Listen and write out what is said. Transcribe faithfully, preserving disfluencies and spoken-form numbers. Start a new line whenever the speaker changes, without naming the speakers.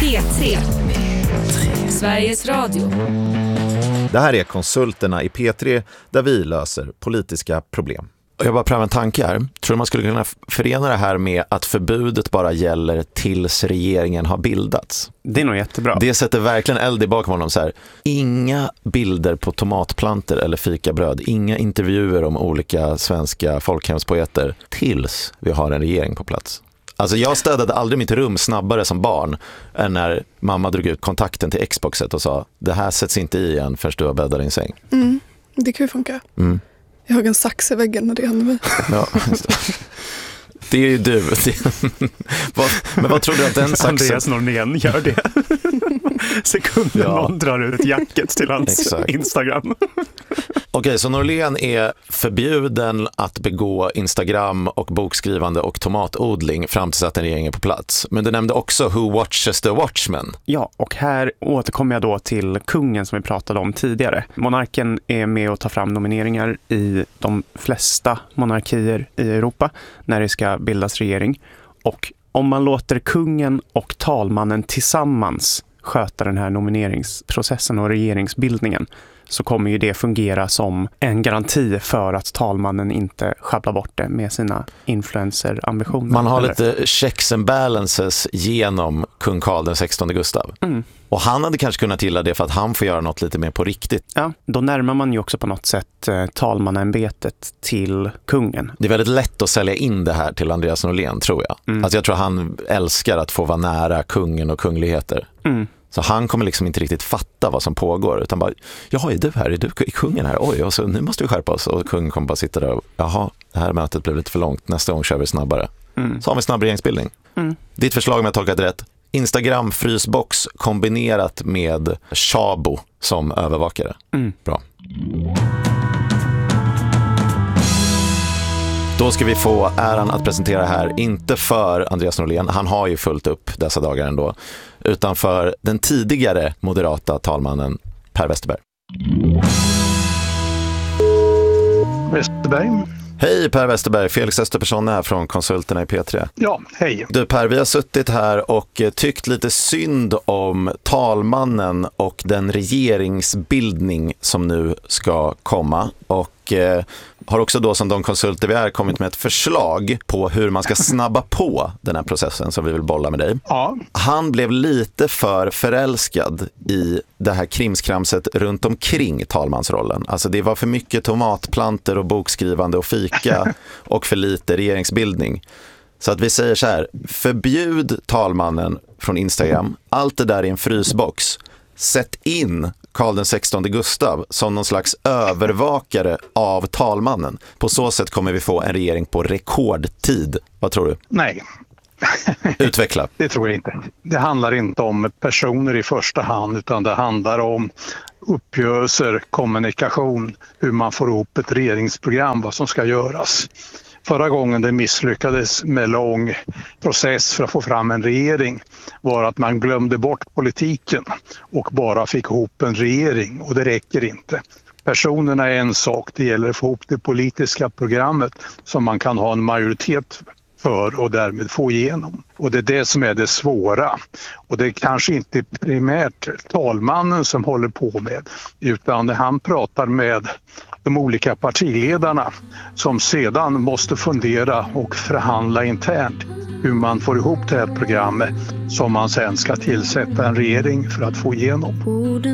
P tre. Sveriges Radio.
Det här är Konsulterna i P tre där vi löser politiska problem. Jag bara prövar en tanke här. Tror du man skulle kunna förena det här med att förbudet bara gäller tills regeringen har bildats?
Det är nog jättebra.
Det sätter verkligen eld i bakom honom så här. Inga bilder på tomatplanter eller fikabröd. Inga intervjuer om olika svenska folkhemspoeter tills vi har en regering på plats. Alltså jag städade aldrig mitt rum snabbare som barn än när mamma drog ut kontakten till Xboxet och sa det här sätts inte i igen förrän du har bäddat din säng.
Mm, det kan ju funka. Mm. Jag har en sax i väggen när det händer mig.
Ja, just det. Det är ju du. vad, men vad tror du att den saxen...
Andreas Norlén gör det. Sekunden ja. Någon drar ut jacket till hans Exakt. Instagram.
Okej, så Norlén är förbjuden att begå Instagram och bokskrivande och tomatodling fram tills att en regering är på plats. Men du nämnde också Who Watches the Watchmen.
Ja, och här återkommer jag då till kungen som vi pratade om tidigare. Monarken är med och tar fram nomineringar i de flesta monarkier i Europa när det ska bildas regering. Och om man låter kungen och talmannen tillsammans sköta den här nomineringsprocessen och regeringsbildningen så kommer ju det fungera som en garanti för att talmannen inte sjabblar bort det med sina influencerambitioner.
Man har lite checks and balances genom kung Karl den sextonde Gustav. Mm. Och han hade kanske kunnat gilla det för att han får göra något lite mer på riktigt.
Ja, då närmar man ju också på något sätt eh, talmannaämbetet till kungen.
Det är väldigt lätt att sälja in det här till Andreas Norlén, tror jag. Mm. Alltså jag tror han älskar att få vara nära kungen och kungligheter. Mm. Så han kommer liksom inte riktigt fatta vad som pågår utan bara, jaha, är du här? Är du är kungen här? Oj, och så, nu måste vi skärpa oss. Och kungen kommer bara sitta där och, jaha, det här mötet blev lite för långt. Nästa gång kör vi snabbare. Mm. Så har vi snabb regeringsbildning. Mm. Ditt förslag, om jag tolkat rätt, Instagram-frysbox kombinerat med Shabo som övervakare. Mm. Bra. Då ska vi få äran att presentera här, inte för Andreas Norlén, han har ju fullt upp dessa dagar ändå, utan för den tidigare moderata talmannen Per Westerberg.
Westerberg.
Hej Per Westerberg, Felix Österperson här från Konsulterna i P tre.
Ja, hej.
Du Per, vi har suttit här och tyckt lite synd om talmannen och den regeringsbildning som nu ska komma och eh, har också då som de konsulter vi är kommit med ett förslag på hur man ska snabba på den här processen som vi vill bolla med dig.
Ja.
Han blev lite för förälskad i det här krimskramset runt omkring talmansrollen. Alltså det var för mycket tomatplanter och bokskrivande och fika och för lite regeringsbildning. Så att vi säger så här, förbjud talmannen från Instagram, allt det där i en frysbox. Sätt in Karl den sextonde Gustav som någon slags övervakare av talmannen. På så sätt kommer vi få en regering på rekordtid. Vad tror du?
Nej.
Utveckla.
Det tror jag inte. Det handlar inte om personer i första hand utan det handlar om uppgörelser, kommunikation, hur man får ihop ett regeringsprogram, vad som ska göras. Förra gången det misslyckades med lång process för att få fram en regering var att man glömde bort politiken och bara fick ihop en regering och det räcker inte. Personerna är en sak, det gäller att få ihop det politiska programmet som man kan ha en majoritet för och därmed få igenom. Och det är det som är det svåra. Och det är kanske inte primärt talmannen som håller på med utan han pratar med de olika partiledarna som sedan måste fundera och förhandla internt hur man får ihop det här programmet som man sen ska tillsätta en regering för att få igenom.